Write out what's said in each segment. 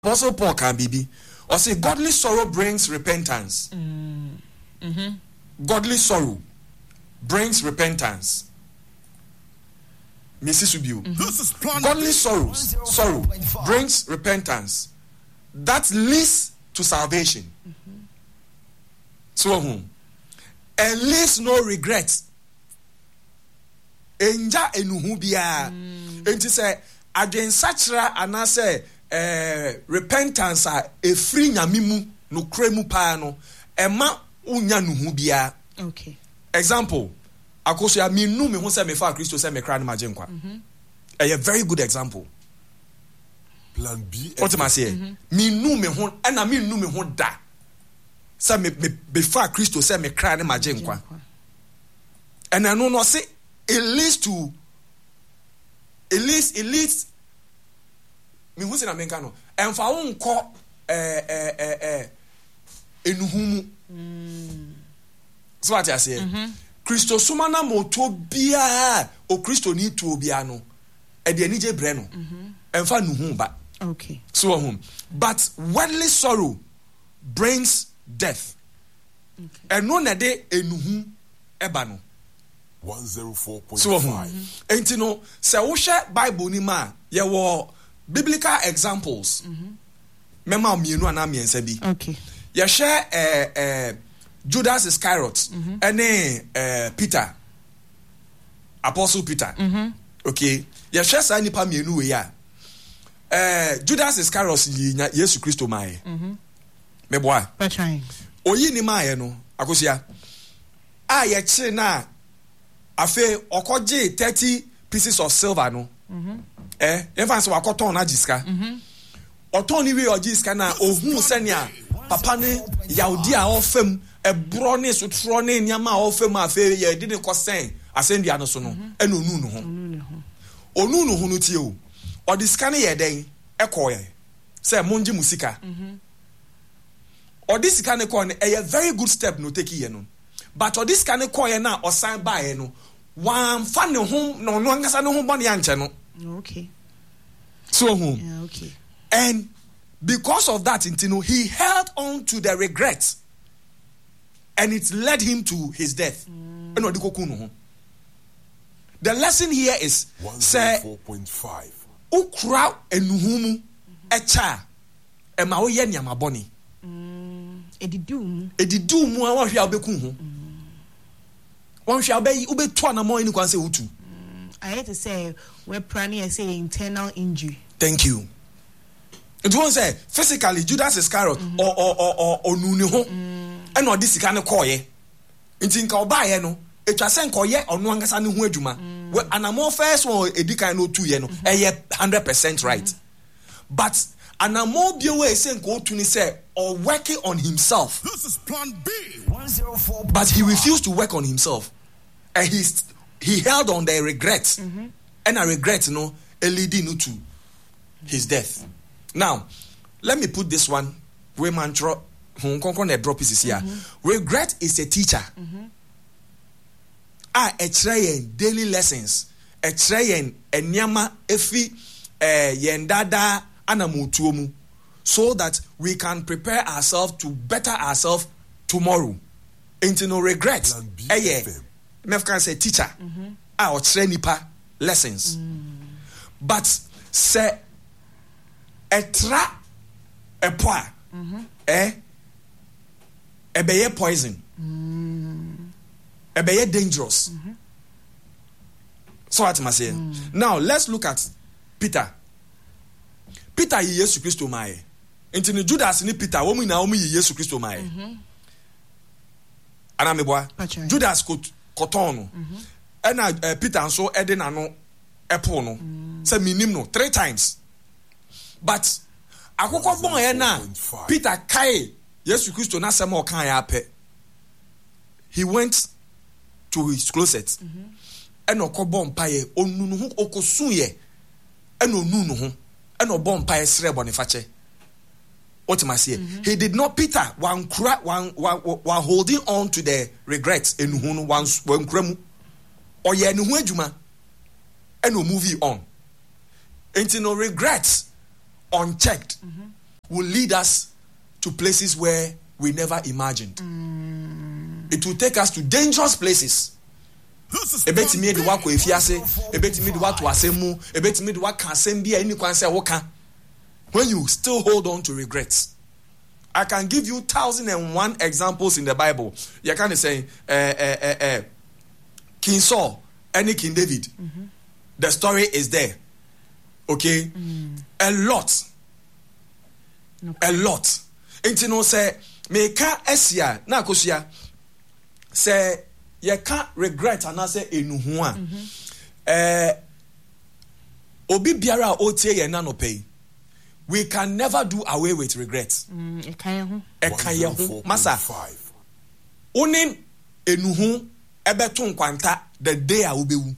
Apostle Paul can be. Or say godly sorrow brings repentance. Godly sorrow brings repentance. Mrs. Ubiu. Godly sorrow brings repentance. That leads to salvation. So and leaves no regrets. Enja enuhu biya. Enti say adwen sachra anase repentance a free nyamimu no kremu pa no ema unya nuhu biya. Okay. Example, akoso ya me nu me ho se me fa Kristo se me kra na maje nkwa. A very good example. Plan B. What am I saying? Me nu me ho na me nu me ho da. Se me fa Kristo se me kra na maje nkwa. And I know no say it leads me who say na menka no emfa wo nko enuhumu so what I say Kristo suma na moto bia o Kristo ni tu obia no e de anije bre no emfa nuhu ba. Okay. So but worldly sorrow brings death. And no na de enuhu eba no 104.5. So enti no se wo hwe Bible ni ma ye wo biblical examples. Mema mienu ana miensa bi. Okay. Ye share Judas Iscariot and Peter, Apostle Peter. Okay. Ye share sa nipa mienu we ya. Judas Iscariot yi Yesu Kristo mae. Meboa. Patran. Oyi ni mae no akosia. A ye kire na afe okoje 30 pieces of silver no. Even so wakoton na jiska. Oton ni we ojiska na ohun senia papa ne yaudi a ofem ebro ne so tro ne nyama a ofem afe ye de ne kosen asendia no so no ena onu no ho. Onu no ho no tie o. Odiska ne ye den ekoye. Say monji musika. Odisika ne ko ne a very good step no take ye no. But odisika ne ko ye na osan ba ye no. Wan fa ne ho no no ngasa ne ho bone ya nche no. Okay. So yeah, okay. And because of that, he held on to the regret, and it led him to his death. The lesson here is say 104.5. Ukra enuhumu echa ema oye nyama boni. Edidu mu a wahwe obeku ho. Wahwe obetu anamo eni kwan se utu. I hate to say we're planning say internal injury. Thank you. It won't say physically Judas Iscariot or nuni ho and or this kind of koye. Inti nka oba ye no etwa se nkoye onu angasa ne ho adwuma. We anamo first one edika no 2 ye no 100% right. But anamo biewe say nka otu ni say or working on himself. This is plan B. 104. But he refused to work on himself. And he held on the regret. And a regret leading to his death. Now, let me put this one where man drop pieces here. Regret is a teacher. A train daily lessons. A train enyama efi yendada anamutuomu, so that we can prepare ourselves to better ourselves tomorrow. Ain't no regret. Mefkan say teacher. Or trainipa lessons. But say etra epoa ebeye poison. Ebeye dangerous. So what am I saying? Now let's look at Peter. Peter yi Yesu Kristo mae. Enti ni Judas ni Peter womu na womu yi Yesu Kristo mae. Ana meboa. Judas koton no. And Peter so edin ano epo no. Say minim no 3 times. But akoko bon ye na Peter kai Yesu Kristo na sem o kan ya pe. He went to his closet. And okobon paye onu no ho okosu ye. And onu no ho. And obon paye sre bonifache. What am I saying? He did not Peter one holding on to the regrets in one kremu. Or ye no adwuma and no movie on. Ain't no regrets unchecked. will lead us to places where we never imagined. It will take us to dangerous places. Ebetimi de wako efiase, ebetimi de watu asemu, ebetimi de waka asem bia any kwan say woka. When you still hold on to regrets. I can give you 1,001 examples in the Bible. You can say King Saul and King David. The story is there. Okay? A lot. A lot. Enti no say meka esia na akosia say ye can't regret and I say enuhu a obi biara otie ye na no pay. We can never do away with regrets. Ekaye masa onin enuhu ebeto nkwanta the day a obewu.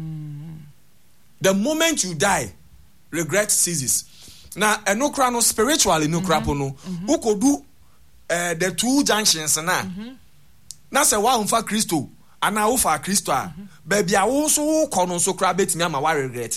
The moment you die, regret ceases. Now enokra no spiritually no krapo no ukodu the two junctions na say wa unfa Kristo ana wo fa Kristo a baby a wo so kono so kra betimi ama wa regret.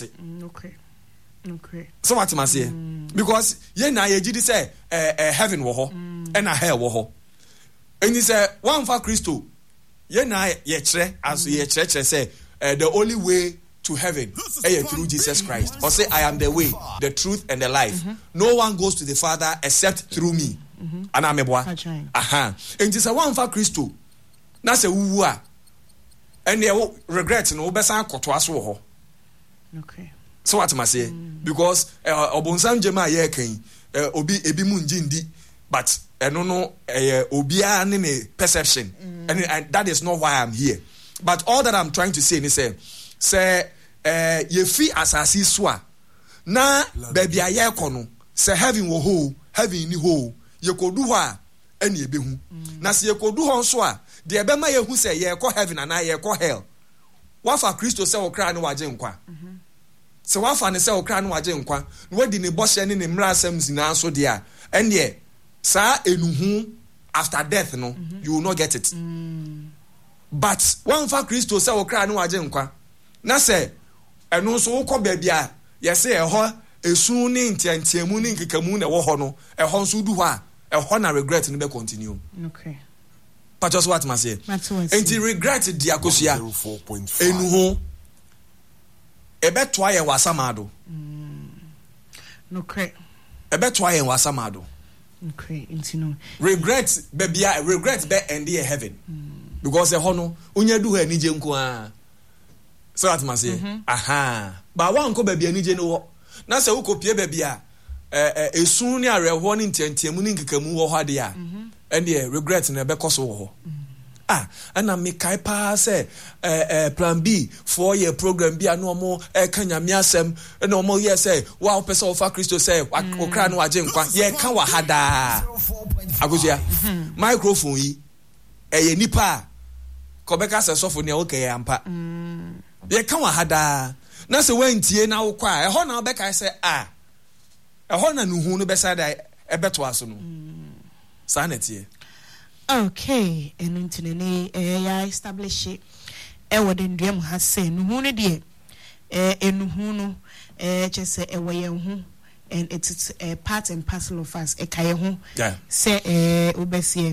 Okay. So what am I saying? Because ye na ye gidi say heaven wo ho and a hell wo ho. And he say one for Kristo ye na ye kire as ye kire say the only way to heaven through Jesus Christ. Or say I am the way, the truth and the life. No one goes to the Father except through me. And I'm a boy. And he say one for Kristo na say wu a and ye regret no besan koto aso ho. Okay. So what am I saying? Because obonsam jema ye kan obi ebi mu njindi but no obia ne perception and that is not why I'm here. But all that I'm trying to say is say ye fi asasi so a na baby aye kono say heaven wo ho heaven ni ho ye kodu ho a ene ebehu na se ye kodu ho so a de ebema ye hu say ye ko heaven and ye ko hell wa fa Kristo say wo kra ne waje nkwa. So one fan say okra no waje nkwa no wadi ne boshe ne mra asem zina so dia ene sa enuhu after death no you will not get it. But one fa Kristo say okra no waje nkwa na say eno so ukọ bia ye say eho esu ni ntiantiamu ni nkekamu na wo ho no eho nso du ho a eho na regret no be continue. Okay. But just what must say enti regret dia kosia enuhu ebetwa ye wasamado okay ebetwa ye wasamado okay intino regret bebia regret be end ye heaven because e hono unya du ha nije nko a so that must say aha ba wa nko bebia nije no wo na se ukopie bebia esun ni areho ni ntiantiamu ni nkekamu wo ho de a and ye regret na be koso wo ho. And I make pa say plan B 4-year program be no more kanya miasem no more yes say wow person of Christo say okra no waje nkwa ye ka wa hada agosia microphone yi ye nipa ko be ka sesofo ne okay ampa ye ka wa hada na se wantie na wo kwa e ho na be ka say e ho na nuhu no be say da e beto aso no sanete. Okay, and intine ya establish it den dua mu ha say nuhu no de enuhu no just say ewe hu and it's a part and parcel of us ekaye hu say obesie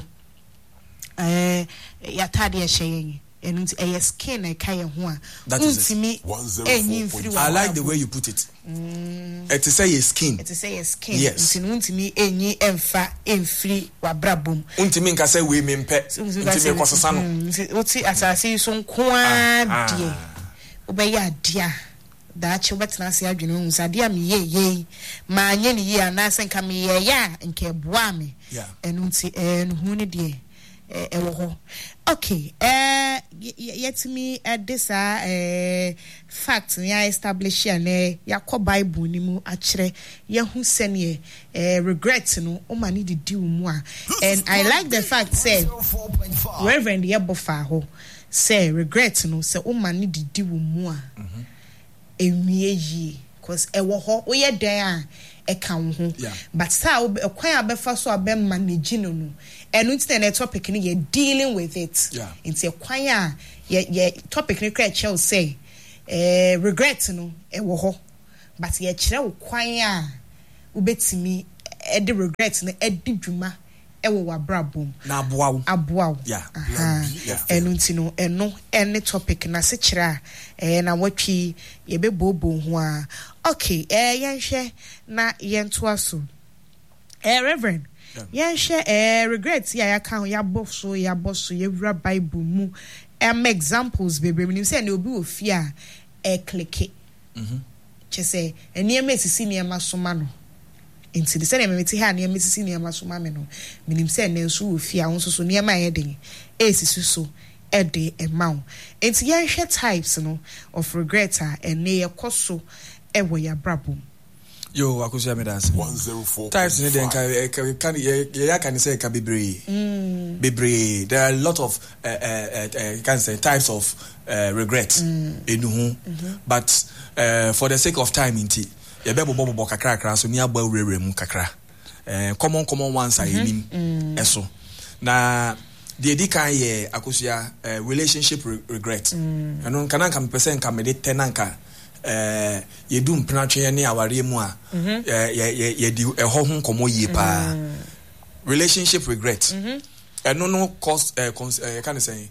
ya tade ya hyeyen and it's skin ekaye hu a untimi enyi mfiri. I like the way you put it. It is say your skin. It is say your skin. Yes. Untimi enyi emfa emfiri wabrabom. Untimi nka say we mempe. Untimi kwosesa no. Oti asase so nko a die. Obeya dia. Da che betena se adwene hu sade am ye ma anye ne ye anase nka me ye ya nke boa me. Enunti hu ne die. Okay, yet me at this fact ya establish ya yakọ Bible ni mu achre ya hu sene regret no o ma need di mu a. And I like the fact say Reverend Yebofa ho say regret no say o ma need di mu a enwie yi cause ewo ho o ye dan a eka ho but sao kwan abefa so abem manage no and instead topic ni you dealing with it it's a kwan ye topic ni cry chel say regret no ewo ho but ye kire wo kwan a ubetimi edi regret na edi dwuma ewo wabrabom na aboawo yeah enu ntino eno any topic na se kira na watwi ye be bobo ho a okay yenhwe na yento aso reverend yenhwe regret ya kan ya boso ye wura bible mu examples bebre nim say na obi ofia click chese eniema esisi niema soma no enti de say na meti ha niema esisi niema soma me no minim say na nso ofia won so niema yeden esisi so ede emaw enti ya hwe types no of regret ene yekoso ewo ya brabom yo akosia me dance 104 types in den can you can say ka bebre there are a lot of can say types of regret enu but for the sake of time inti ye be bobo kakra so ni agba urere mu kakra common ones are enim eso na the edikan ye akosia relationship regret eno kan anka percent ka me de tenanka yedum penatwe ne aware mu a ye di eho ho komo yie pa relationship regret no cause can say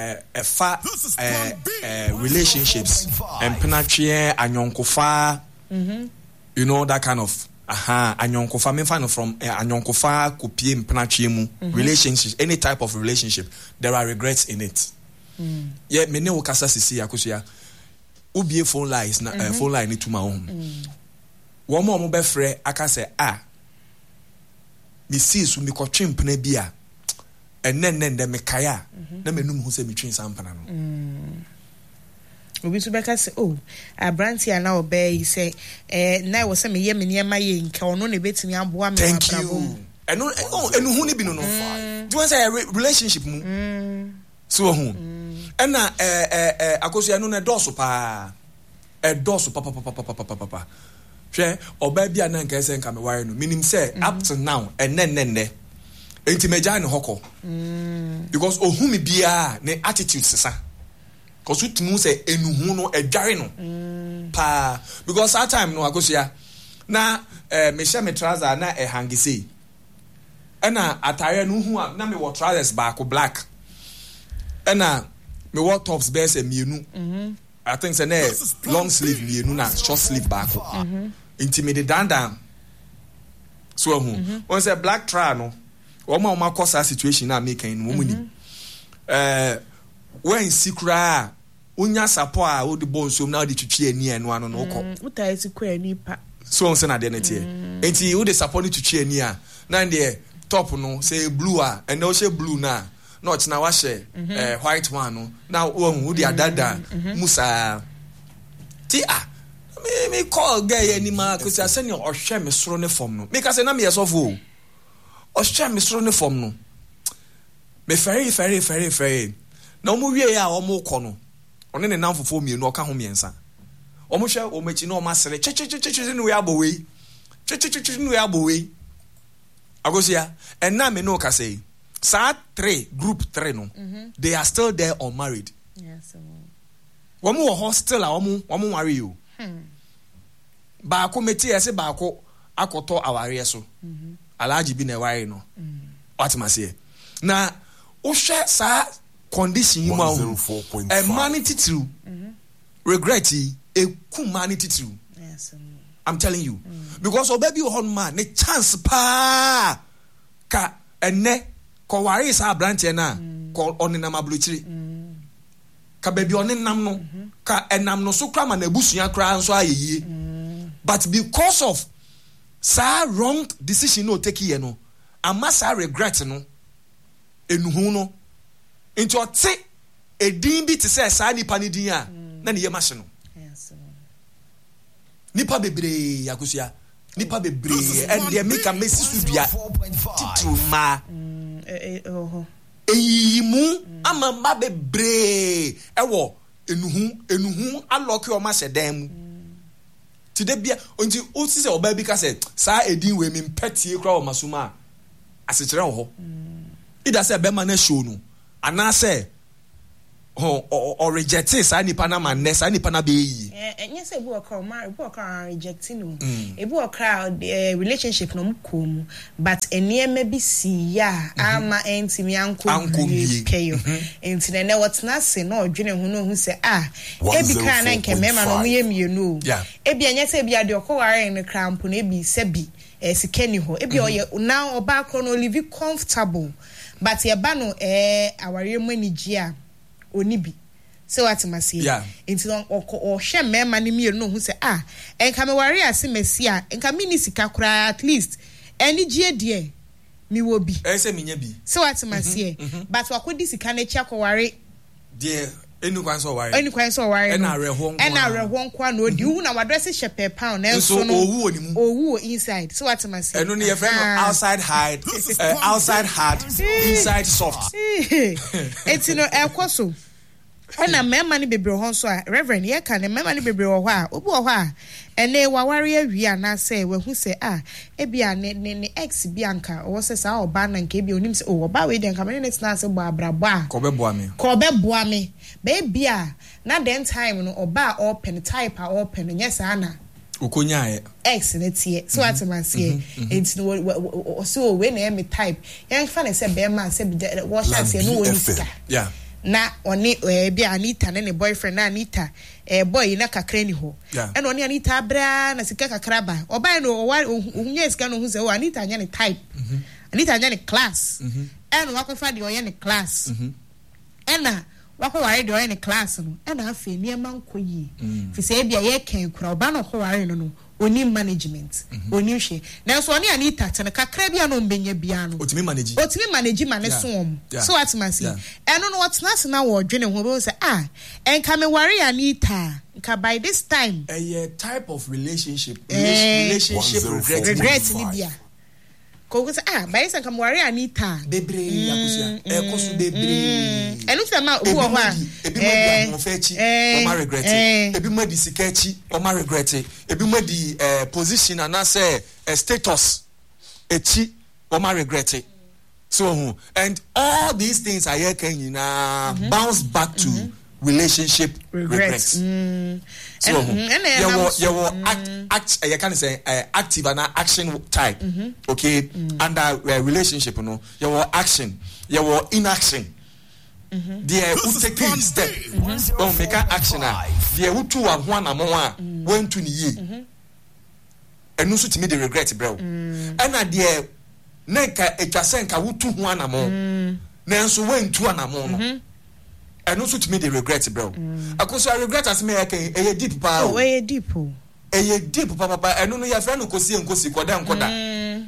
relationships and penatwe anyonkofa you know that kind of anyonkofa me find from anyonkofa kopie penatwe mu relationships any type of relationship there are regrets in it yeah me ne wo kasa sisi akosia ubie phone lines na phone line to my home wo mo be frɛ aka sɛ me see so me kɔtwe mpena bi a enen de me kaya na menum hu sɛ me twen sampana no obi so beka sɛ abranti ana obey sɛ na wo sɛ me ye me niema ye nka ono na betimi aboa me abrabo enu hu ni bi no do you say relationship mu so hu ena akoso enu na doso pa papa hwe oba bia na nka ese nka me ware no minim say up to now enen enti meja ne hoko because ohumi bia ne attitude sesa cause utimu say enuhu no edware no pa because that time no akoso na me share me trouser na hangi sei ena atare no hu na me wo trousers back black ena me what tops best e mienu I think say na long sleeve mienu na short sleeve back intimate down so hu one say black tra no wo ma cause a situation na make in wo muni when sikra unya support a wo de bonso na de twitwe ani eno ano no ko utai sikra ani pa so on say na de netie enti wo de support ni twitwe ani a na de top no say blue a and no say blue na not na wa share white one no now wo di adada musa ti me call guy any ma ko say send your ohwe me soro ne form no me ka say na me yesofo ohwe me soro ne form no me very na omo wie ya omo kɔ no one ne namfofo mienu ɔka ho miensa omo hwɛ omachi na omo asere che no we abowei che no we abowei agosia and na me no ka say sa group 3 no they are still there unmarried yes wo mo hostel a wo mo marry you ba ko meti ese ba ko akoto aware so alaji bi na ware no what must say na o hwɛ sa condition you ma humanity true regret e humanity true yes I'm telling you because obabi ho man ne chance pa ka ene ko ware sa branch na ko onenam ablochire ka baby onenam no ka enam no so kra ma na busua kra nso ayeye but because of sa wrong decision no take here no ama sa regret no enuhu no into ote edin bi te say sa nipa ne din a na ne yemahye no yes nipa bebre yakosia nipa bebre and they make a messy sudua titruma eyimu ama ma bebre ewo enuhu aloki o ma sedam mu tide bia onti o si se oba bi ka se sa edin we mi mpatie kra o masuma asechire ho ida se be ma na show no ana se or reject sa nipa na ma nessa nipa na be yi enye say ebu okra ma ebu okra rejecting no ebu okra relationship no mkom but eniema bi si ya ama entimi anko peyo enti na what na say no odwene hu no hu say ebi kra na nke mema no ye mienu ebi enye say ebi ade okoware ne cramp no ebi sebi sikeni ho ebi oye now oba kro no live comfortable but ye ba no aware manigi a onibi so what must say into or share mema ni mi no hu say enka me ware ase mesi a enka mi ni sika kura at least eni gie de mi wo bi say minya bi so what must say but wakodi sika na chi akoware de enu kwan so ware na rehon kwa na odi hu na wadress shepe pound na so no owu inside so what must say enu ne your friend outside hard inside soft etino ekoso na mema ni bebre ho so a reverend ye ka ne mema ni bebre ho a obu ho a ene waware awi na say we hu say ebia ne ex bianca o se sa oba na nke ebia onim se oba we den ka me ne tina se bo abrabo a ko be boa me baby na den time no oba open type a open nyesa na ukonya ex ne tie so at man say enti no so we na me type yan fa ne se be ma se wo sha se no woni sika na oni bi Anita ne boyfriend na Anita boy na kakra ni ho and oni Anita bra na sika kakra ba oba no onya sika no hu se Anita anya ne type Anita anya ne class and wakofa de oya ne class na wako ware de oya ne class no na afa ni manko yi fi se bia ye kan kura oba no ko ware no oni management oni hwe na so oni Anita tene kakra bia no mbenya bia no otimi manage mane so so what man say eno no what na wo dwene ho be say enka me ware Anita nka by this time a type of relationship regret ni bia ko say by this enka me ware Anita bebre yakusia ekoso bebre eno se ma obu ho a ebi ma fechi o ma regret ebi ma di sikachi o ma regret ebi ma di position and say status echi o ma regret so and all these things are here can bounce back to relationship regrets so you act you can say active and action type okay under relationship you know your action your inaction there who take step don't make action there who two and one among one to ye and no suit me the regret bro and there neka etwasenka who two one among nanso went two and among and no suit me the regret bro akoso I regret as me e deep pa oh e deep papa and no your friend nkosi koda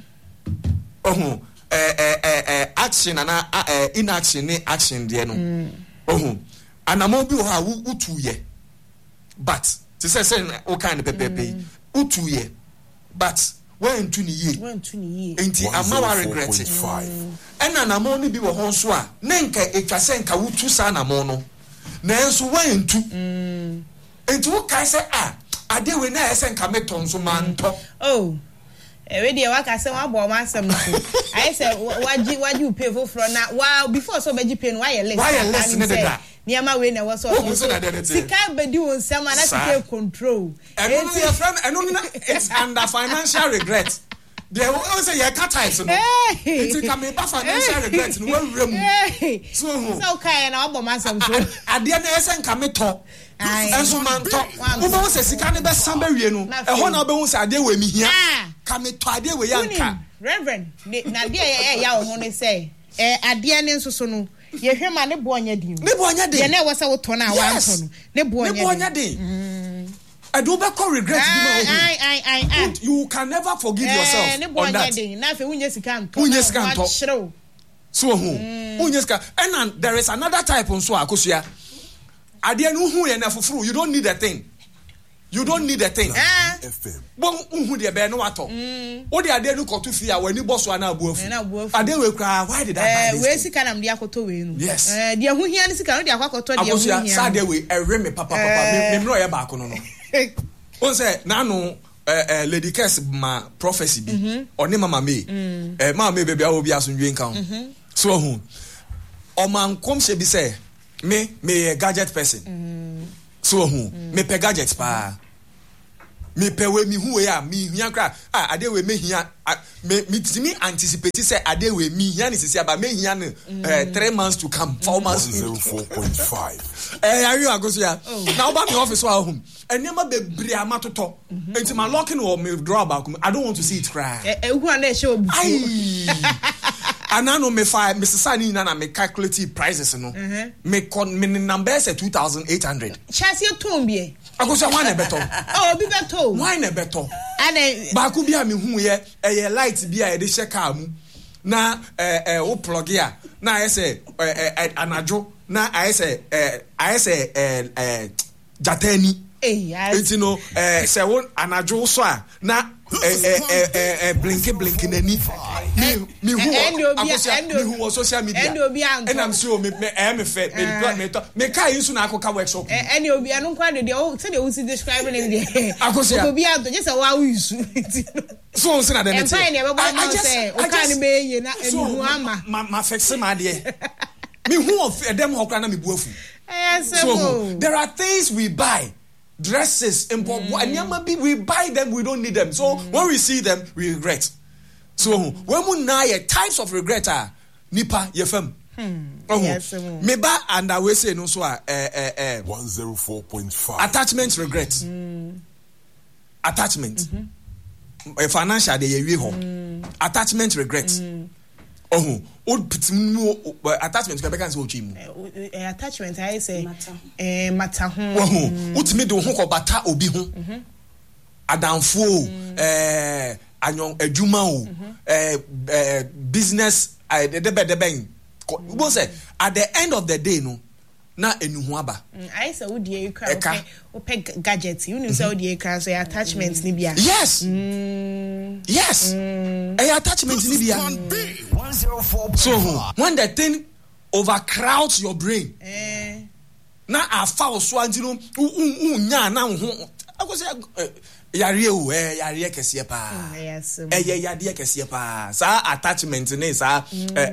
action and inaction ni action there no anamo bi ho utu ye but to say o kind pepe utu ye but when to ni ye enti amawa regret and anamo ni bi wo ho so a ne nka etwase nka utu sa anamo no na enso when to enti wo kai say ade we na ese nka meton so manto we dey waka say one boy man some I say waji pay for na wow before so beji pay no why less niama we na was so sika bedi won sam na sika control and your friend and it's under financial regret they will say you cut ties no it can be financial regret no we rem so kai na obo man some so ade na ese nka meto enso manto wo se sika ne be sam be wie no e ho na be hu se ade we mi hia ka meto ade we yanka reverend na de ya wo ne say ade ne nso so no ye hwe ma ne bo onya din ye na wo se wo to na wa nto no ne bo onya din I do back regret you can never forgive yourself on that na fe unye sika nto so unye sika and there is another type nso akosua ade anu hu ye na fufuru you don't need a thing bon hu de be no wato o de ade anu koto fi a wani boso ana abuafu ade we kra why did I buy this we sika nam de akoto we nu yes de hu hia ni sika no de akoto de hu hia sa de we ewe me papa me mro ye ba ko no on say nanu lady Kes ma prophecy bi oni mama me mama me baby a obi asundwe nkan so hu o man kom she bi say me a gadget person. So me pe gadgets pa. Me pe we me who ya me hia kra ade we me hia me anticipate say ade we me hia ni sisi aba me hia no 3 months to come 4 months 104.5 are you agoso ya now ba me office wa home enema bebre amatoto enti ma locking or me draw back I don't want to see it cry who na e show anano me fa me sesa ni na me calculate prices no me number say 2800 chase tombie agoso why na beto bi beto why na beto ane ba ku bia me hu ye light bia ye de hye car mu na wo plug ya na ayese anajo na ayese jatani enti no se wo anajo so a na blink nani me who social media and I'm sure me fe me kai yin na akoka workshop and obi anu kwa de o say dey see describing him there obi ado just a wa use so na de net I just say o kan me ye na enu ama ma fix ma de me who of them hokra na me buafu so there are things we buy dresses we buy them, we don't need them, so when we see them we regret. So when we now types of regret are nipa yefem me ba and I will say no so 104.5 attachment regret attachment financial de ye ho attachment regret attachment ka bekan se o chimu attachment I say mata ho utimi de ho ko bata obi ho adamfo anyon adwuma o business de ben we say at the end of the day no na enuhu aba I say wo die kra okay gadget you know say wo die kra so attachment ni bia yes yes attachment ni bia so when the thing overcrowds your brain na afa so antino unya na ho akosi yare o yare kese pa yare kese pa sa attachment ni sa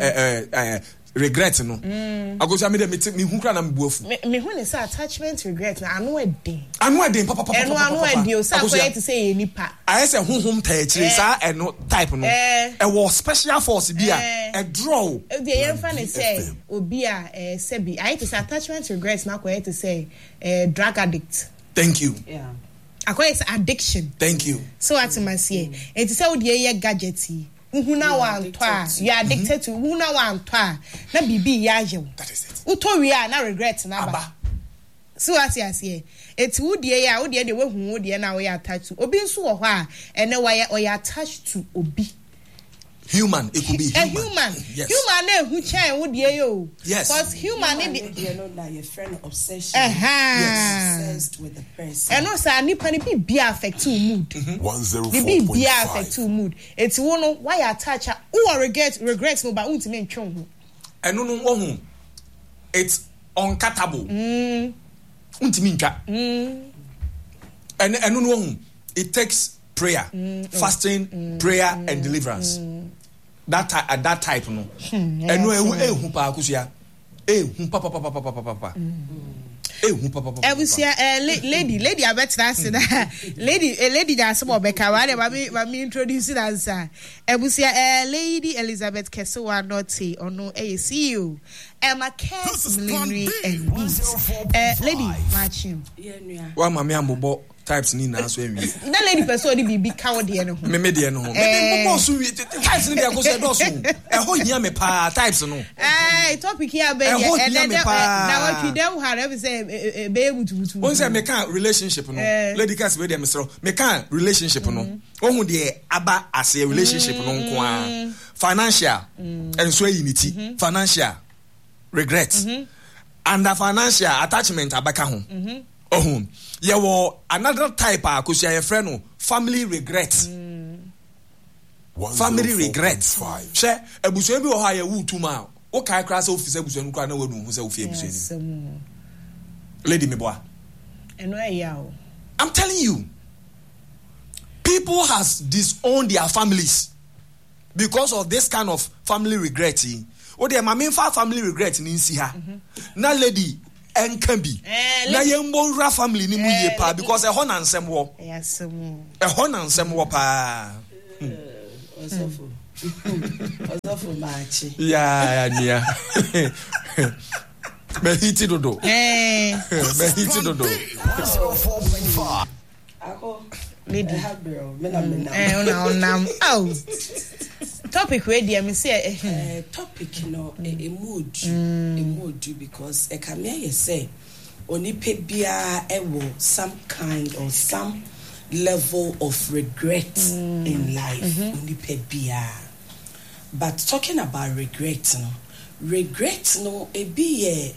regret no agosi me hu kra na me buafu me hu ni say attachment regret na anu edin papa anu edin o sa ko yet say nipa I say honhom taachire sa eno type no e was special force bi a draw the yenfa ne say obi a sebi I to say attachment regret na ko yet say drug addict. Thank you. Yeah, akoy is addiction. Thank you. So what must say it say wo de ye gadgety uhuna wan toa you are addicted to uhuna wan toa na bibi ya yew that is it utowi a na regret na ba so asiase eti wudie ya wudie de wehu wudie na we attached to obi nso wo ho a ene we attached to obi human it could be human yes. Human na ehu chen wudie yo yes because human you know that your friend obsession yes obsessed with the person and no say nipa ni be affect to mood 104.5 be affect to mood eti wo no why attach who regret no ba untime ntwe ho eno no wo hu it's uncatable untime ntwa eno no wo hu it takes prayer fasting prayer and deliverance at that type no eno ehu pa akusia ehu papa ebusia lady abetra se na lady da se obeka wa de ma me introduce dancer ebusia lady Elizabeth Kesewa Norte ono CEO Emma Cares Millinery and Beads lady matching wa mama ambobo types ni na so enwie na lady person di bibi ka de no me de no me bobo so types ni de go so do so ho hia me pa types no topic here be na what we dem have say be mutubutu won say me can relationship no lady cast we dem so me can relationship no ohun de aba as a relationship no nko a financial and so unity financial regret and the financial attachment abaka ho ohun ye wo another type a ko sia ye friend no family regret family regret she ebusu bi wo ha ye wutuma o kai kra se office ebusu nu kra na wonu hu se ofie ebusu ni lady me boa eno yawo I'm telling you people has disowned their families because of this kind of family regret What the my family regret in ha. Na lady enka bi. Na yembonra family ni mu ye pa because a hon ansem wo. Yes, a hon ansem wo pa. Osofo machi. Yeah. Behiti dodo. Behiti dodo. 104.5. Ako lady. Girl. Oh. Topic where dear me say topic no a mood because e can me say onipa bia ewo some kind or some level of regret in life onipa bia. But talking about regret no it be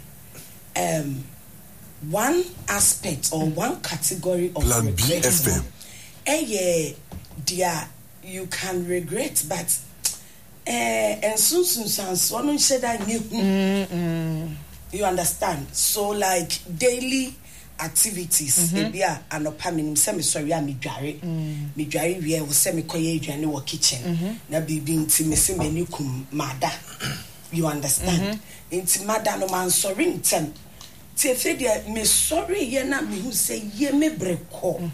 one aspect or one category of Plan regret. BFM. Dear, you can regret, but and soon one said that you understand. So like daily activities, maybe an opaminim semi sorry me dware we will semi koye dwane wo kitchen na bibi nti me se menu kum mada. You understand? Inti mada no man sorry ntem. Ti efe dia me sorry ye na me hu say ye me breko.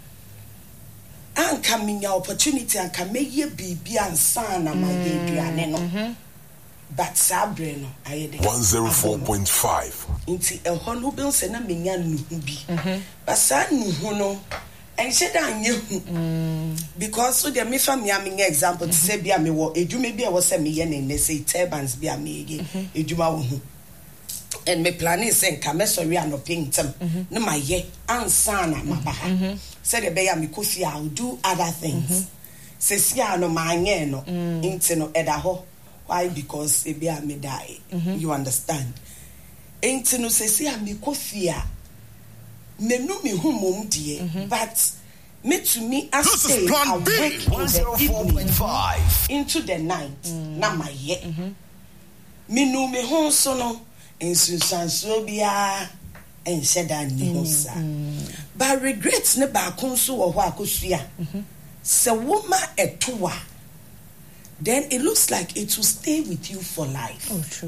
Anka minya opportunity anka meye bibi ansa na ma ye duane no. But sabre no ayede 104.5. Inti ehon no be se na menya nuhu bi. But sa nuhu no and said because so there me fa me example to say bia me wo edwuma bia wo say me ye ne say turbans bia me ye edwuma wo hu and me planning say nka me sorry an opintam no ma ye ansa na mabaha say the be ya me kofi I will do other things say sia no ma anye no inti no eda ho why because e bia me die you understand inti no say sia me kofi a menu me hu mom die but me to me I stay awake in the evening into the night na my ye menu me hu so no ensunsanso bia ensheda ni ho sa but regret ne ba kun so wo ho akosua se woma etoa then it looks like it will stay with you for life. Oh, true.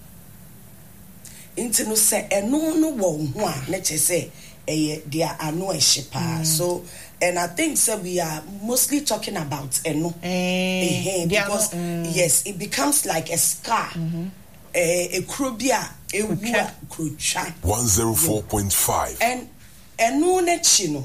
Into no say eno no wo hu a na che say they are ano eshipa. So and I think so we are mostly talking about eno because yes it becomes like a scar a krobia a krucha 104.5 and eno na chino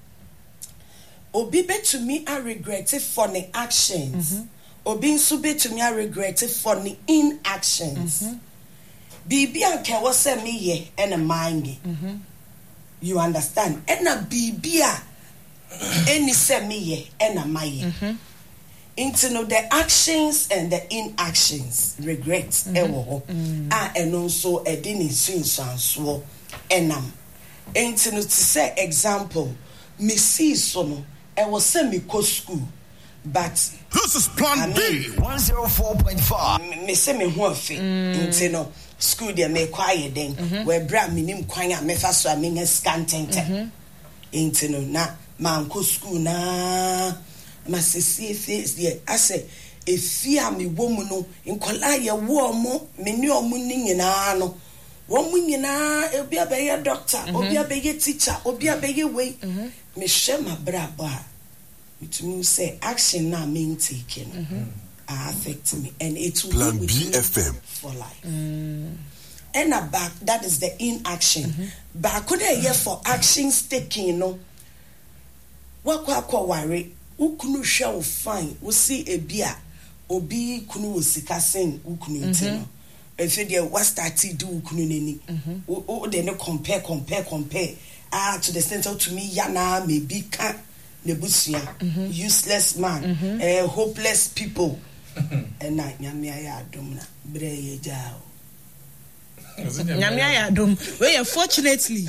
obi to me I regret it for the actions obi nso to me I regret it for the inactions bibi anke wo se me ye and a mind you understand and a bibi a any se me ye and a my into know the actions and the inactions regrets ewo and also a didn't swing so enam into know to say example me see so no I was send me go school but this is Plan B 104.5 me say me ho afi into know school there me quiet then where bra minim kwan a me fa so a me scan tente into know na man ko school na ma sisi face there I say efi a me wo mu no nkola ye wo mo me ni omu ni nyina no wo mu nyina obi abeye doctor obi abeye teacher obi abeye way me hwe ma bra ba it means say action na me taking affect me and it will Plan be with BFM for life and back that is the inaction back could I hear for actions taking no what worry ukunu hwe wo fine wo see ebia obi kunu wo sika sen ukunu ntino efe de what start do ukunu nani o de no compare to the center to me yana maybe can nebusia useless man hopeless people and na nyame ya adom na bre ye jao nyame ya adom we fortunately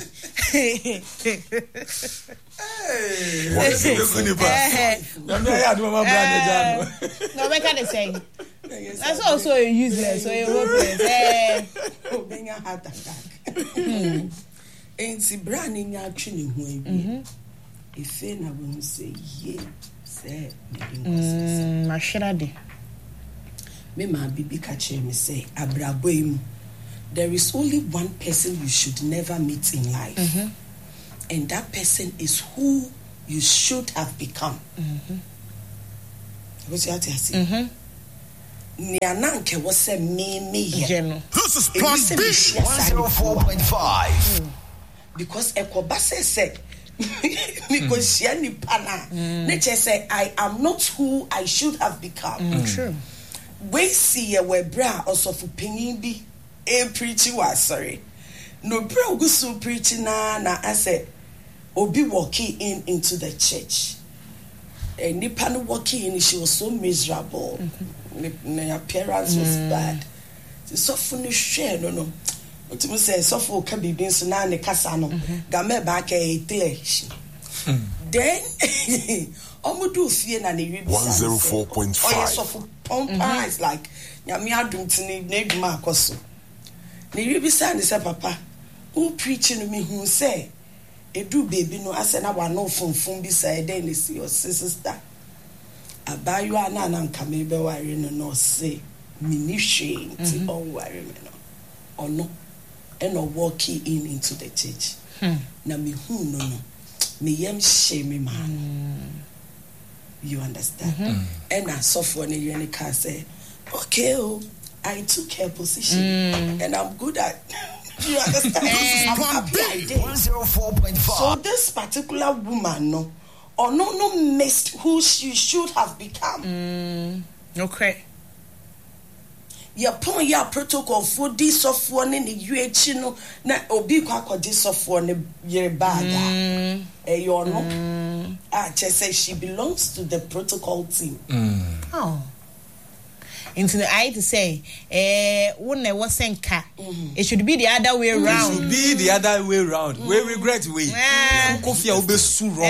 no we can say that's also a useless so a hopeless benya heart attack ensi brand nya twene ho abi ife na we say ye say mashira de me ma bibi ka kire me say abraboim there is only one person you should never meet in life. And that person is who you should have become. What's your answer? Niananke was say me. This is Plus B 104.5. Because Ekobase said, because Shani Pana, nature say, I am not who I should have become. True. We see a webra also for Pingibi, a preaching was sorry. No bro go so preaching na I said, Obi walking into the church. And Nipan walking in, she was so miserable. My appearance was bad. So funny share, no. What you say, so for can be being so now in the casano. Game back a television. Then, do fear and the 104.5. Oh, yes, so for pompa is like Yamia Duntini, Ned Marcoso. The Ribisan is a papa who preaching to me who say, a do baby no, I said, I want no from beside then see your sister. I buy you an and come maybe worrying no say, minishing to all worrying or no, and no walking into the church. Na me who no, me yam shame man. You understand? And I saw for a year and I say, okay, I took her position and I'm good at. You understand? I'm happy I did. 104.5. So this particular woman, no, or no missed who she should have become. Okay. Your point, your protocol for this software in the UH, no, na obi kwa this software in your bag. You know, I just say she belongs to the protocol team. Oh. Into the eye to say, when I was saying it should be the other way around. It should be the other way around. We regret we. Coffee will be so wrong.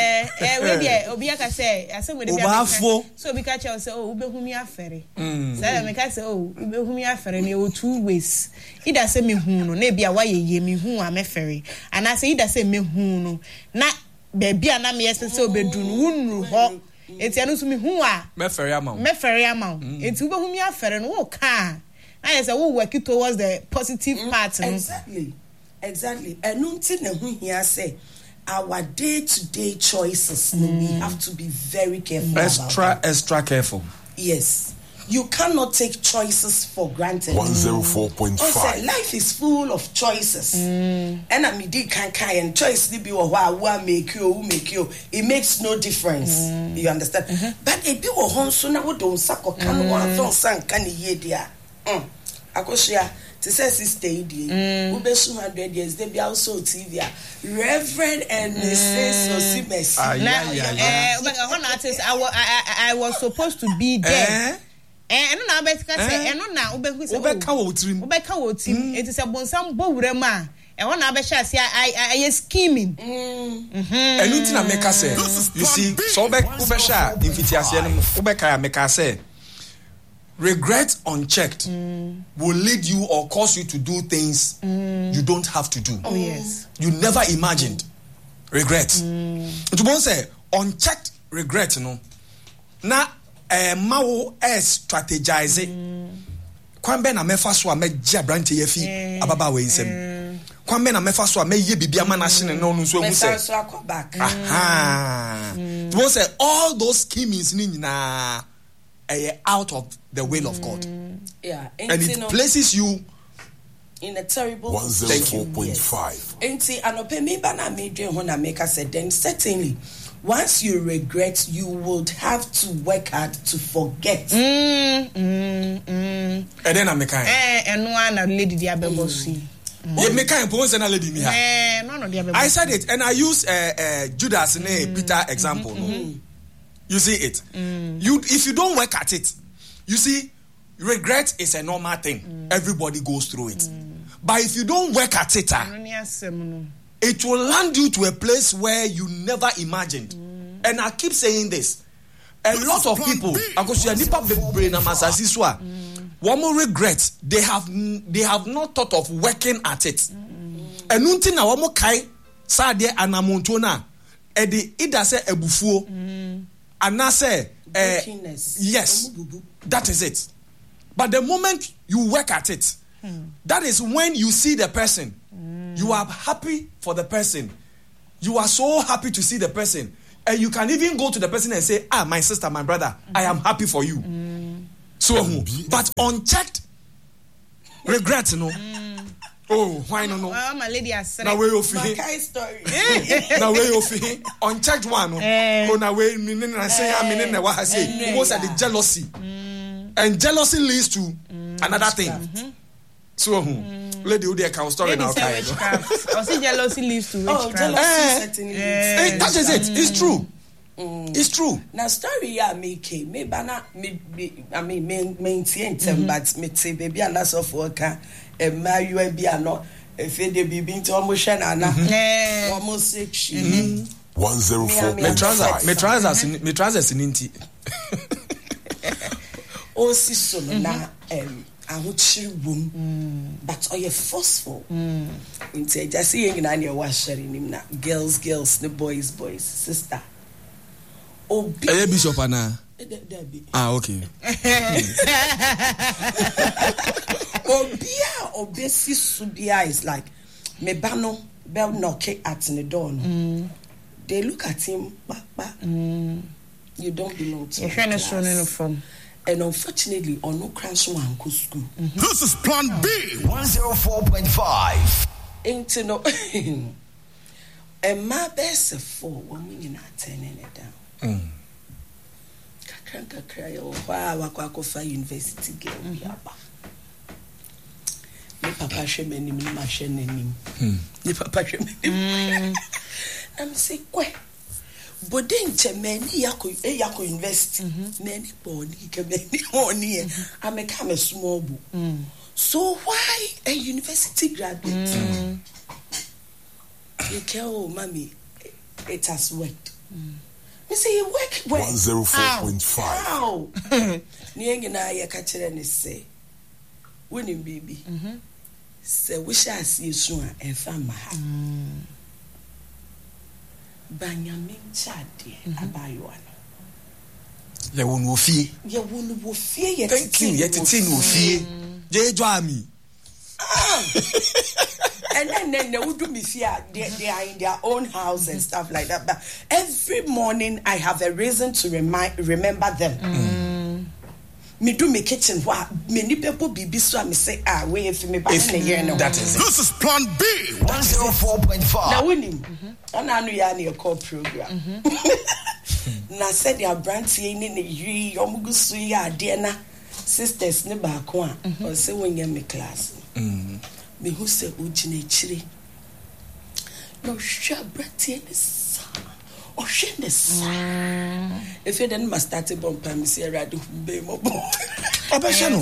Obiaka say, I said, with the so because I say, oh, Ube Humia Ferry. So I make us say, oh, Ube Humia Ferry, and 2 ways. He does say me who, maybe a way ye me who am a ferry. And I say, he does say me who, not baby, and I'm yes, so bedroom. It's anu to me who are me ferry amount. It's who me affair and walk car. I say we work towards the positive part. Exactly. And nothing who here say our day-to-day choices we have to be very careful. Extra careful. Yes. You cannot take choices for granted. 104.5. Life is full of choices. And I mean, and choice be who make you. It makes no difference. You understand? But if you were home, so now we don't suck or can one son can ye dear. Akoshia, to say sister, who be 200 years, they be also TV. Reverend and Mrs. Osimes. I was supposed to be there. And now Becca say, and now Ubeka team. It is a bonsam bowrema. And one Abesha say, I is scheming. And nothing make us say, you see, so Ubesha, Invitiasian, Ubeka make us say, regret unchecked will lead you or cause you to do things you don't have to do. Oh, yes. You never imagined. Regret. To one say, unchecked regret, Now, Mao strategize kwambe na mefa so a meja branch ye fi ababa we nsem kwambe na mefa so a meye bibia ma na hye no so ehu se to say all those schemings ni nyina out of the will of God. Yeah, and it places you in a terrible 104.5. Enti anope me ba na me dwen ho na make us said then certainly once you regret, you would have to work hard to forget. And then I'm making. And one lady the Abebosi. You make a point and a lady me. I said it, and I use Judas and Peter example. You see it. If you don't work at it, you see, regret is a normal thing. Everybody goes through it. But if you don't work at it, it will land you to a place where you never imagined. And I keep saying this. A lot of people, because you are deeper brain and masasiswa, one more regret, they have not thought of working at it. And until now, one more kai sadie anamontona, edi ida se ebufuo, and I say, yes, that is it. But the moment you work at it, that is when you see the person. You are happy for the person. You are so happy to see the person. And you can even go to the person and say, my sister, my brother, I am happy for you. So, but unchecked regret, Oh, why no? My lady has said. Now where you feel? Story. Now where you feel? Unchecked one. Oh, now where meaning I say I mean what I say. What's the jealousy? And jealousy leads to another thing. So, lady, who they can story now? I see jealousy leads to witchcraft. Jealousy certainly leads. That is it. It's true. It's true. Now story make me bana me I mean maintain them, but me say baby and that's of work. My you be no if they be been to almost na almost 6 104. Me trousers in inti. O si so na ahochiri wom but oye forceful nti just saying na na wa share nim na girls the boys sister obi Bishop ana okay. Obesi subia is like me bano bell knock at the door. They look at him, you don't belong to him. And unfortunately, on no crash one go school. This is Plan B 104.5. Ain't no. And my best for 1 million at 10 it down. Kakra wa university girl yaba. Me papa hwe manim ni ma hwe nanim. Me papa hwe manim. I'm say kwe. Bodinche meni yako university. Meni boni ke meni oni e. I'm a small book. So why a university graduate? You care, oh mommy, it has worked. Me say you work well. 104.5. How? Nienge na ye ka kire ne say. Wonim bibi. Say we shall see so a fama ha. Banyamin chade abayo ano. Ye wonu ofie. Ye wonu wo fie ye. Thank you. Ye tete no ofie. Je joami. And then they would do me fear. They are in their own house and stuff like that. But every morning I have a reason to remember them. Me do me kitchen. What many people be so me say wait if me back in the year now. That is it. This is Plan B 104.5. Now winning. On a new call program. Na said their branch in the ye omugusu ya dear sisters ne back one or say when you me class. Me who say ujine chiri no shabrati ni sa o shende sa if you then must start bomb me say radu be mo bo Obeshano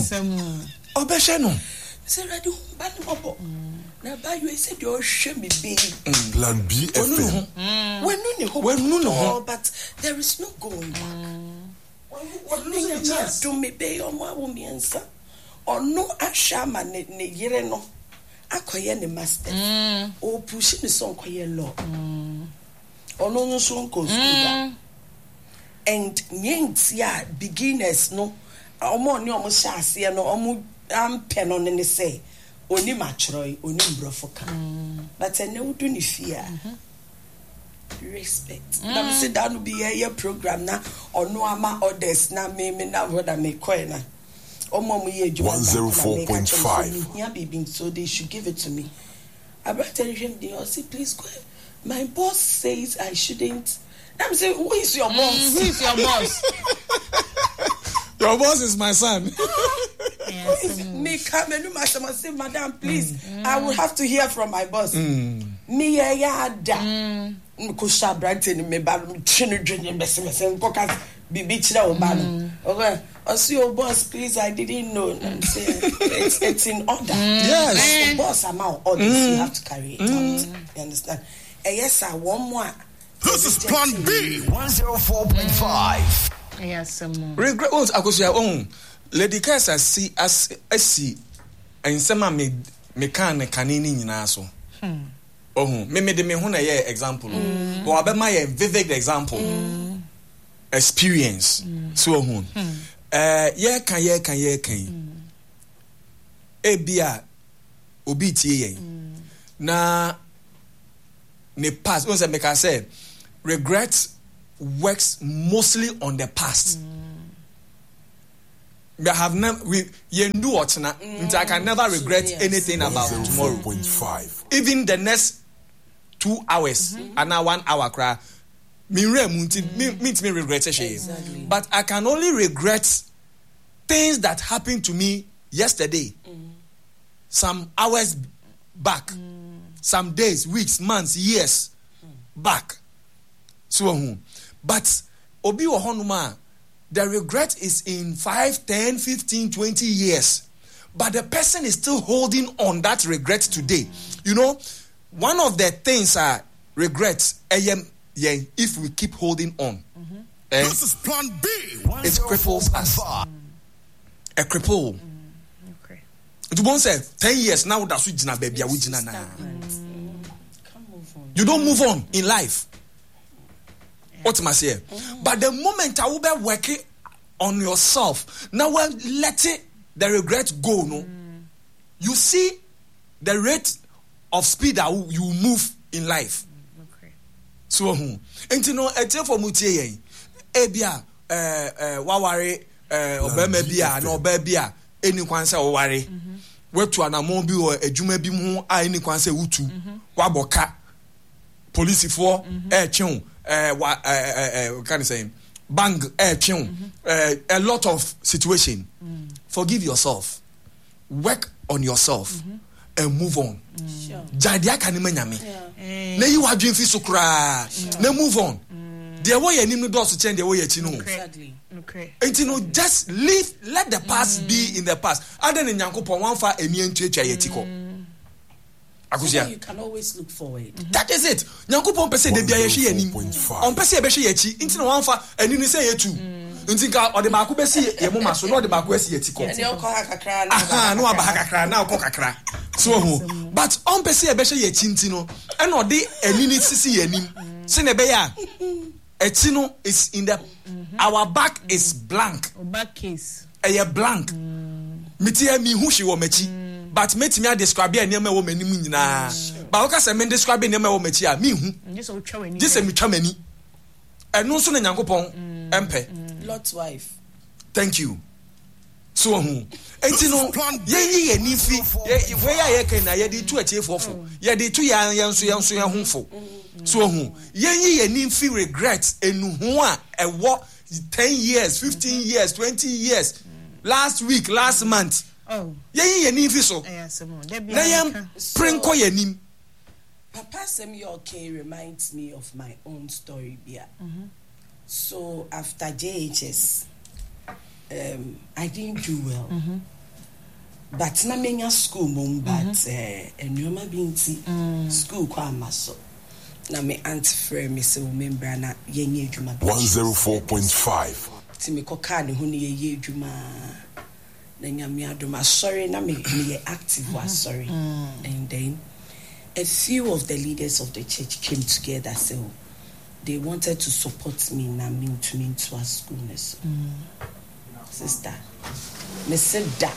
say radu ba no bo na ba you say do hwe me be Plan B FM. when no but there is no going back when just do me be o mo awumiensa ono ashama ne yire no akoye ne master o push me so akoye law ono no so nko school and nyentia beginners no omo ne omo hyase no omo ampe no ne say oni machroy oni mbrofo ka but ene wudu ni fear respect na me say that no be your program na ono ama others na me na brother me koy na 104.5. Yeah, baby, so they should give it to me. I brought him there. I said, please go ahead. My boss says I shouldn't. I'm saying, who is your boss? Who is your boss? Your boss is my son. Me come and I say, madam, please, I will have to hear from my boss. Me yada. Kusha Brighton me ba chinu drinking messing because bibi chira obano. Okay. I see your boss, please. I didn't know. I'm saying it's in order. Yes. The boss amount orders you have to carry it out. You understand? And yes, sir. One more. This is Plan B 104.5. Yes, Regret what akosia on Lady Kasa see as and some me kan kanini nyina so. Me de me ho na ye example. But abema ye vivid example. Experience. So ye kan. ebia obi tie yen na ne past once make I say regret works mostly on the past. We have never I can never regret anything about tomorrow. 0.5. Even the next 2 hours and now 1 hour cry me regret it. But I can only regret things that happened to me yesterday, some hours back, some days, weeks, months, years back. So but obi wo honuma, the regret is in 5, 10, 15, 20 years. But the person is still holding on that regret today. You know, one of the things are regrets, if we keep holding on. This is plan B. It cripples us. A cripple. Okay. You won't say 10 years now that's what jina baby. You don't move on in life. What am I saying? But the moment I will be working on yourself, now let it the regret go. No, you see the rate of speed that you move in life. Okay. So and you know, for mutie ebia waware obema bia na obabia eni kwanse waware wetu anamon bi o adwuma bi mu a eni kwanse wutu waboka police for cheun can you say bang cheun a lot of situation. Forgive yourself, work on yourself, and move on. Jadia kanima nyame na yi wadwen fi so kra na move on. The way you need to change the way you know. Exactly. Okay. And you know, just leave, let the past be in the past. Other than Yankopon, one for a new yetiko. So you can always look forward. That is it. Yankopon pese de bia yeshi yanim. On pese beshi yechi. Inti no one for and you say yetu. Inti ka or the baku besi ye mama so no the baku esi yetiko. And you ko kakra na. Aha, no aba kakra na ko kakra. So but on pese beshi yechi inti no. E no de enini sisi yanim. Se ne be ya. Etino is in the our back is blank. Back case. Blank. Mitia mi hu shi wo machi. But me me describe e name wo manim nyina. Ba wo ka se me describe name wo machi a mi hu. Just me twa mani. Eno so na Nyankopon empe. Lot's wife. Thank you. So hu. Etino ye ye ni fi we ya ye kan na ye di tu atie fofo. Ye di tu ya so ya hu fo. So ye ni feel regret enu ho a ewo 10 years 15 years 20 years last week last month ye ni feel so na yam prinko ye nim Papa Semi okay reminds me of my own story bia. So after JHS I didn't do well. But na menya school mum but enyoma binti school kwa maso. Na me auntie frɛ me se remember na yenye adwuma 104.5 ti me koka ne ho ne yenye adwuma na nyame adoma sorry na me active was sorry. And then a few of the leaders of the church came together, so they wanted to support me na me to a school. Sister me said that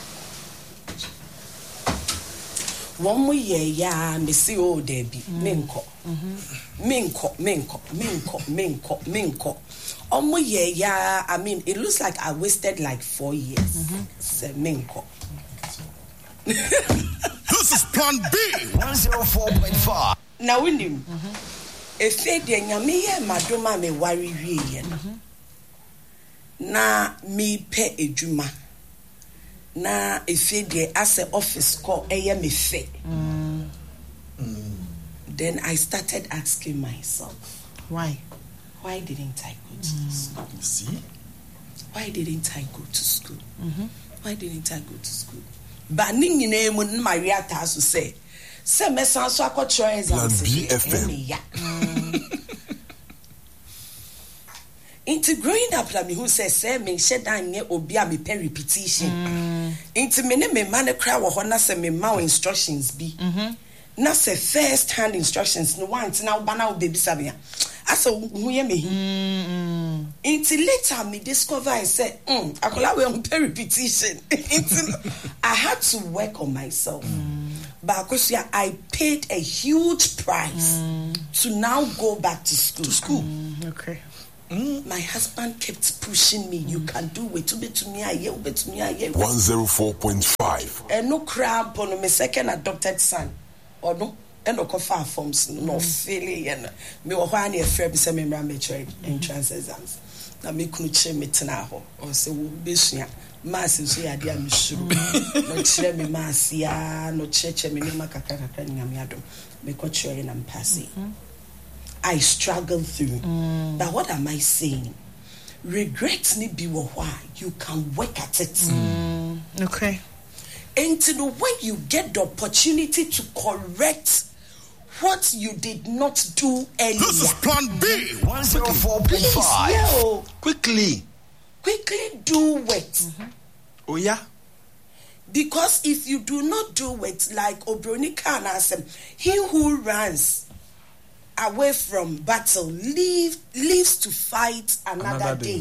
one more year, yeah, me see oh Debbie, minko. One year, yeah, I mean, it looks like I wasted like 4 years. Say minko. This is plan B. 104.5. Now we knew. If they nyame ye madoma me worry wie na me pe edwuma. Na efe de as a office call eye me fe. Then I started asking myself, why didn't I go to school? see, why didn't I go to school? Why didn't I go to school? But ning nyine mu Maria ta so say me san so akotro exams BFM. Into growing up la me who says me shedan nye obi a me pe repetition. Into me ne me man cry wo ho na se me ma instructions bi. Na se first hand instructions no one na ba na baby sabia. Asa hu ye me. Into later me discover I said akola we on pe repetition. Into I had to work on myself. But because I paid a huge price to now go back to school. Okay. My husband kept pushing me. You can do it. 104.5. And no crab on my second adopted son. Or no, and no far forms, no feeling. And me or one year fair be some entrance exams. Now me couldn't change me tanaho or say, Bishia. Mass is here, dear Monsieur. No chile me massia, no church, me makaka, yamiado. Me coach and I'm passing. I struggle through. But what am I saying? Regrets need be why you can work at it. Okay. And to know when you get the opportunity to correct what you did not do earlier. This is Plan B. 104.5. Quickly Do it. Oh yeah. Because if you do not do it, like Obronika and Asem, he who runs away from battle lives to fight another day.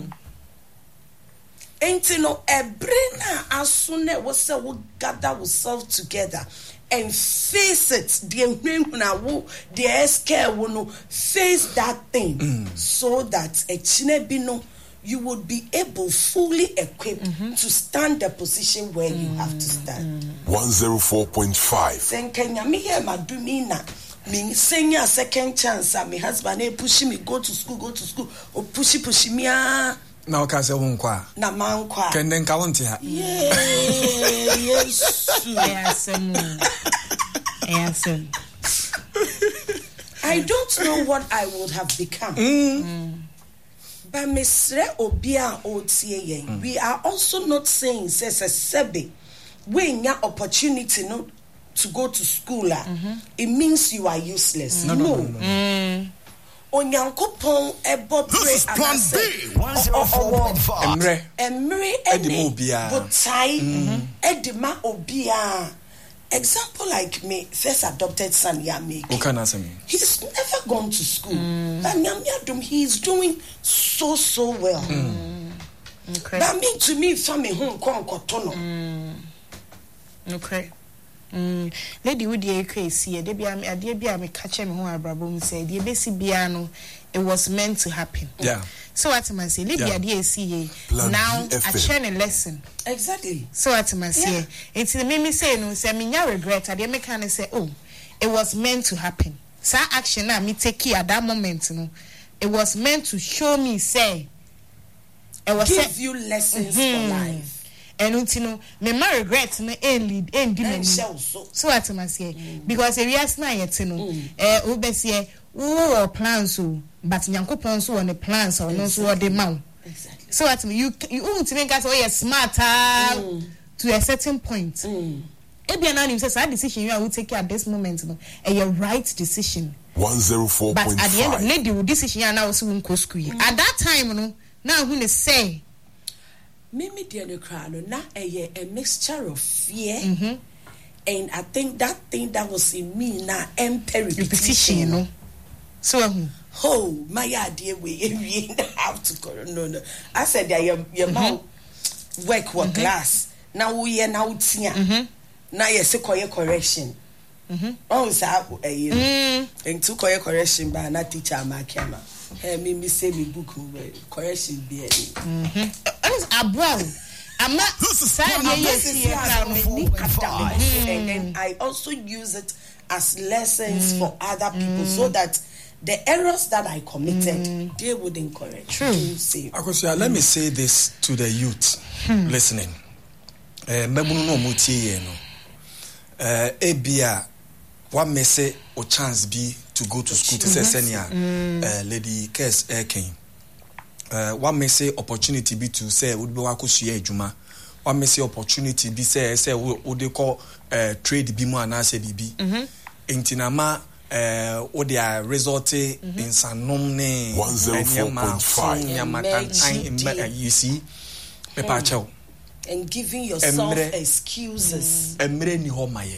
And you know, a brainer as soon as we gather ourselves together and face it, the scare will face that thing so that a chinebino you would be able, fully equipped to stand the position where you have to stand. 104.5. Then Kenya me here madumina. Me saying a second chance. My husband pushing me go to school, or push me. Now can say one qua. Na man qua. Can then count here. Yes. I don't know what I would have become. But Mr. Obia Otie, we are also not saying says a sebe when your opportunity not to go to school, it means you are useless. No. Onyankopon ebo pray. This is Plan B. 104.5. Emre botai edima obia. Example like me, first adopted son Yami. He's never gone to school. But he's doing so well. Okay. But me to me, family home kotono. Okay. Lady would ye crazy, a debia me catch me who I brabum said, ye basi biano, it was meant to happen. Yeah. So what am I say? Libya DACA now a channel lesson. Exactly. So what am I say? It's the me say no, say me nya regret. I didn't kind of say, oh, it was meant to happen. So action now me take care at that moment, no. It was meant to show me, say, it was give you lessons for life. And you me my regret no end so what am I say? Because we are na yet obese who plans so but Nyankopon so on the plans or no so the man. Exactly. So what you want to make us all smart to a certain point. Ebi na nim say that decision you will take at this moment no a right decision. 104.5. But at the end of the day the decision now also won go school. At that time no now who say Mimi Diano Crano, now a mixture of fear, and I think that thing that was in me now, repetition, you know. So, oh, my idea, we have to go. No. I said, your mouth work with glass. Now we are now here. Now you say correction. Oh, it's and to correction by not teacher, my camera. Me say me book correction be I'm not and I also use it as lessons for other people so that the errors that I committed they wouldn't correct. True. Akosia, let me say this to the youth listening. Mebunu no mutie no. Ebia what may say or chance be to go to school to say senior lady Kes Erkin. What may say opportunity be to say would be wakushiye juma. What may say opportunity be say what they call trade be more and say bibi. Intinama what they are resulting in Sanomne 104.5. You see, Pepa and giving yourself excuses. Emre ni ho maye.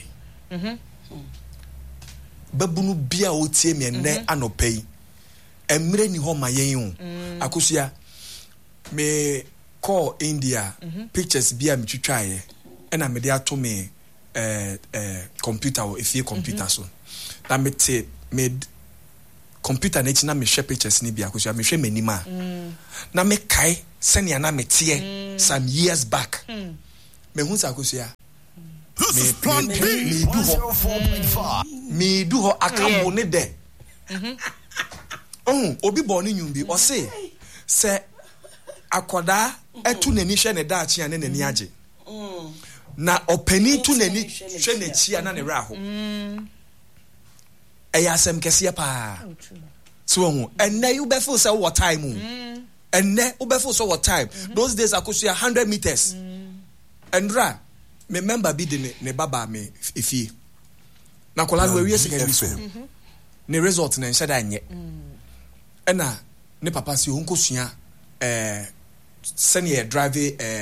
Babunu bia otie me ne anopei emre ni ho mayen akosia me call India pictures bia me twitwaye ena me dia to me computer or if you computer so na me te me computer na china me share pictures ni bia ko me hwe manima na me kai senia na me tie some years back me hu sa ko This is Plan B 104.5. me do ho akambo ne de obi born nyum bi o se akoda etu nani hwe ne daachi ane nani age na opani tu nani hwe ne chi ana ne ra ho eya asem kese pa so hu enne you be feel say what time enne you be feel so what time those days akosia 100 meters endra me member bi de ne baba me efie na kola no wie secondary school ne result na nhyɛ da nyɛ ɛna ne papa si onko sua senior drive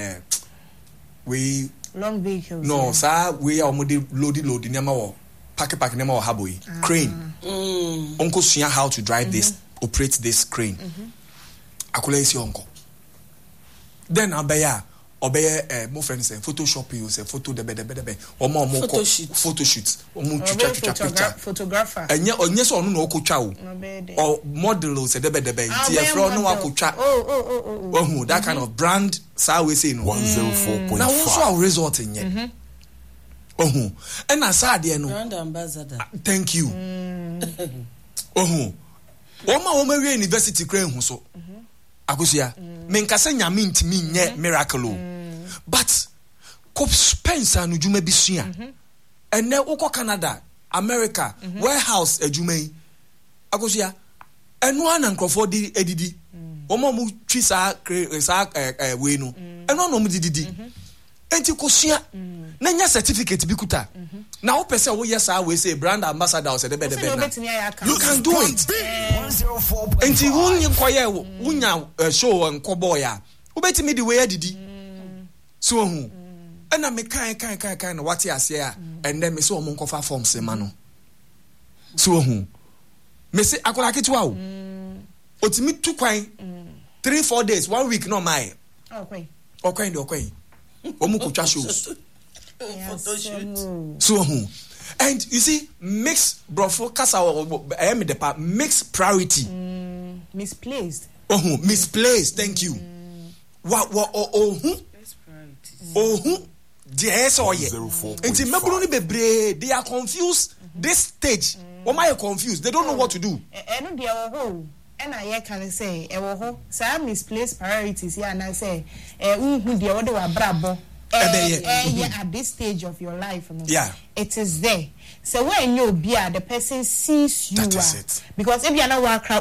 we long vehicles no sa we almost load nyama wo pack nyama wo haboi crane onko sua how to drive this operate this crane akola isi onko then abaya obey mo friends say photoshop you say photo de omo photo shoot omo chucha picture photographer onye so onu na okotwa o model say de ti e fro no akotwa oh that kind of brand say we say no 104.5 now so our result nye oh and asa de no brand ambassador thank you oh oma we university kran hu so akosia me nkasa nyame ntimi nye miracle but cop Spencer no juma bisua ene ukọ Canada America warehouse adwuma yi akosia enu ana nkrofo di edidi omo mu twi sa we no enu no mu dididi enti kosua na nya certificate bi kuta na wo pese wo yes we say brand ambassador o say de you can do it enti wunye koye wunya show nkobo ya wo betimi di we adidi so hu ena me kan na wate ase a enne me se o mon kofa form se ma no so hu me se akola ketwa o otimi tu kwan 3-4 days 1 week no mai okwan o mu kutwa shows photo shoot so hu and you see mix brofo kasa me the mix priority misplaced misplaced thank you what yes or yeah. Until Mabuni bebre, they are confused. This stage, why am I confused? They don't know what to do. And and I can say, some misplaced priorities here, and I say, who the other were brabo. At this stage of your life, yeah, it is there. So when you be the person sees you, that is it. Because if you are not working,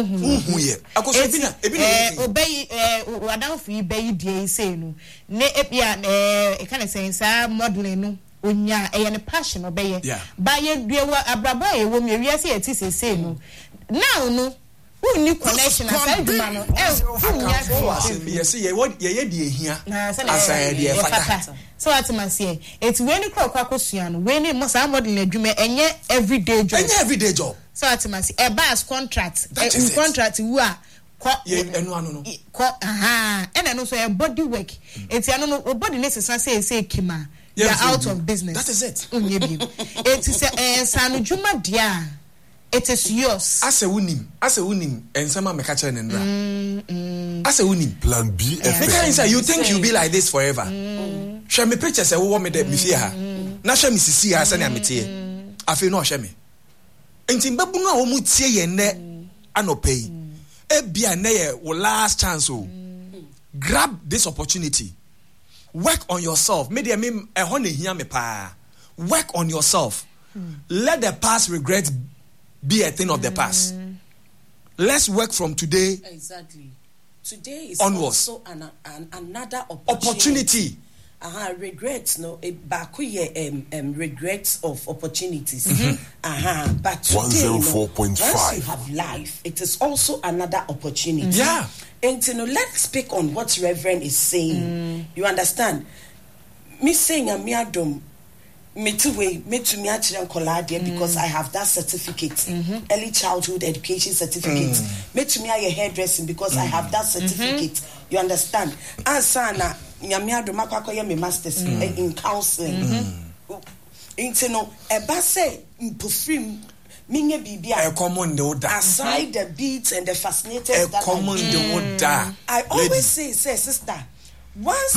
obey. I don't feel obey. They say no. Ne epia kind of saying sa modeling no. Unya a passion obey. Yeah. By you do a brabo. When you see it is say no. Now no. Who new connection aside man yes what ye dey here aside dey fata so at man say it's when you call kwakosua no when mo sa model adwuma enye everyday job so at man say a bas contract in contract wu a enu anu no and no so a body work it's anu no body necessary say kima you are out of business that is it it is sanu dwuma dia. It is yours. As a winning, and some make a channel and as a winning Plan B. You think you'll be like this forever? Show me pictures. I want me that me fear her. Now show me see her. Send me tea. I feel no show me. And Timbabuna omutie ye ne anopay. Ebia ne will last chance. Grab this opportunity. Work on yourself. Maybe I mean a honey here me pa. Work on yourself. Let the past regrets be a thing of the past. Let's work from today. Exactly. Today is onwards. Also another opportunity. Regrets no regrets of opportunities. But today, 104.5. Once you have life, it is also another opportunity. Yeah. And let's speak on what Reverend is saying. You understand? Me saying a miadom. Me to me actually because I have that certificate, early childhood education certificate. Me to me I hairdressing because I have that certificate. You understand? And sana nyame adom akwakoye me masters in counseling into no eba say mpofrim minye bibia common the order aside the beats and the fascinators that common the order I always say sister once